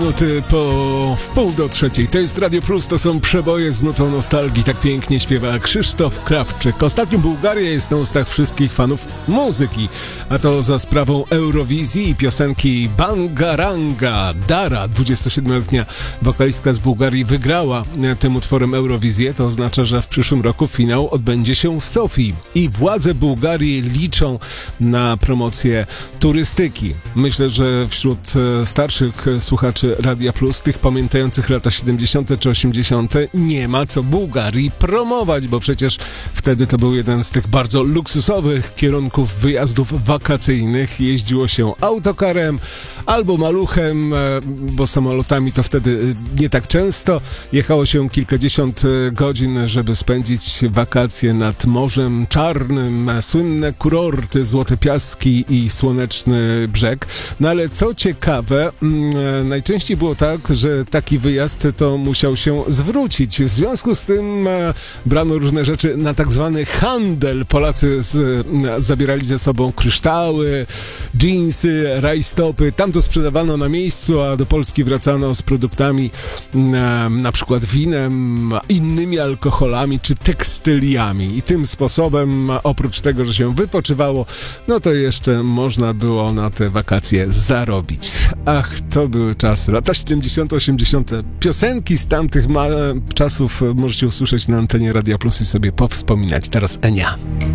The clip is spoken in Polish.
Minuty po wpół do trzeciej. To jest Radio Plus, to są przeboje z nutą nostalgii. Tak pięknie śpiewa Krzysztof Krawczyk. Ostatnio Bułgaria jest na ustach wszystkich fanów muzyki. A to za sprawą Eurowizji i piosenki Bangaranga. Dara, 27-letnia wokalistka z Bułgarii, wygrała tym utworem Eurowizję. To oznacza, że w przyszłym roku finał odbędzie się w Sofii. I władze Bułgarii liczą na promocję turystyki. Myślę, że wśród starszych słuchaczy Radia Plus, tych pamiętających lata 70. czy 80., nie ma co Bułgarii promować, bo przecież wtedy to był jeden z tych bardzo luksusowych kierunków wyjazdów wakacyjnych. Jeździło się autokarem albo maluchem, bo samolotami to wtedy nie tak często. Jechało się kilkadziesiąt godzin, żeby spędzić wakacje nad Morzem Czarnym, słynne kurorty, Złote Piaski i Słoneczny Brzeg. No ale co ciekawe, najczęściej było tak, że taki wyjazd to musiał się zwrócić. W związku z tym brano różne rzeczy na tak zwany handel. Polacy zabierali ze sobą kryształy, dżinsy, rajstopy. Tam to sprzedawano na miejscu, a do Polski wracano z produktami, na przykład winem, innymi alkoholami czy tekstyliami. I tym sposobem, oprócz tego, że się wypoczywało, no to jeszcze można było na te wakacje zarobić. Ach, to były czasy. Lata 70., 80. Piosenki z tamtych czasów możecie usłyszeć na antenie Radia Plus i sobie powspominać. Teraz Enia.